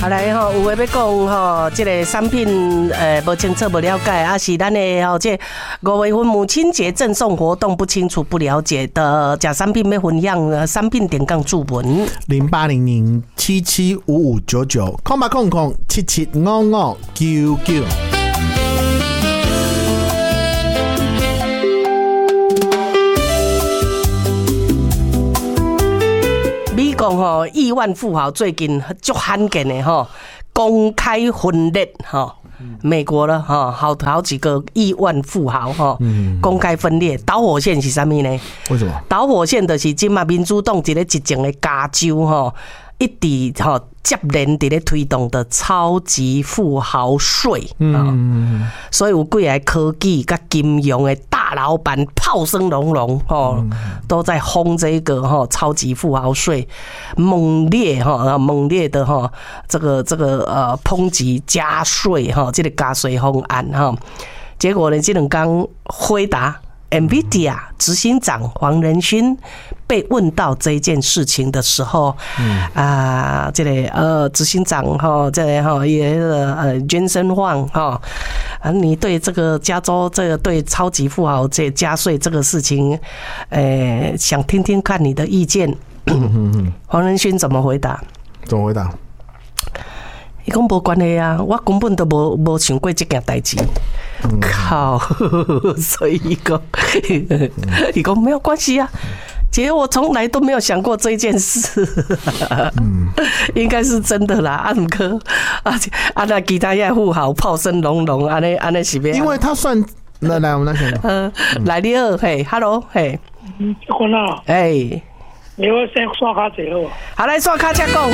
好来吼，有话要讲吼，这个产品无清楚、无了解，啊是咱的吼这5月份母亲节赠送活动不清楚、不了解的假产品要分享，产品点杠注文 08007755990800775599。 美国吼亿万富豪最近足罕见的吼公开分裂吼，美国了吼好几个亿万富豪吼公开分裂，导火线是啥物呢？ 为什么？ 导火线就是今嘛民主党一个执政的加州吼，一直吼接连伫咧推动的超级富豪税，所以有几个科技甲金融的大老板炮声隆隆吼，都在轰这个吼超级富豪税，猛烈的吼这个抨击加税吼，这个加税方案吼，结果呢这两天回答。NVIDIA 执行长黄仁勋被问到这件事情的时候，这个执行长哈，这个哈也Jensen Huang 哈，你对这个加州这个对超级富豪这加税这个事情，想听听看你的意见。黄仁勋怎么回答？伊讲无关系啊，我根本都无想过这件代志。靠，所以伊讲没有关系啊。其实我从来都没有想过这件事，应该是真的啦。不过那其他遐富豪炮声隆隆，安尼是要？ 因为他算来我们那先。 来你好，嘿 ，Hello， 嘿， 结婚了， 哎， 你要先刷卡者咯。 好来刷卡才讲。